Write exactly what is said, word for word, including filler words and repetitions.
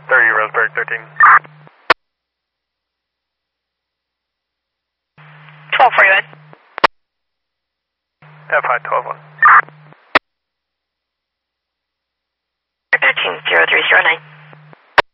thirty, Roseburg, thirteen. twelve for you, Ed. F I, twelve one. thirteen, zero three zero nine.